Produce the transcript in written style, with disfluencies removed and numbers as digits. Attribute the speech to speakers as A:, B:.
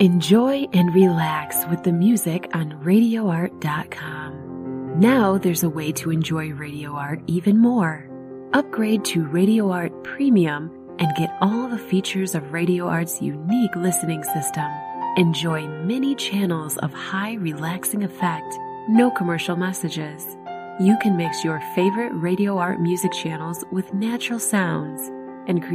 A: Enjoy and relax with the music on RadioArt.com. Now there's a way to enjoy Radio Art even more. Upgrade to Radio Art Premium and get all the features of Radio Art's unique listening system. Enjoy many channels of high relaxing effect, no commercial messages. You can mix your favorite Radio Art music channels with natural sounds and create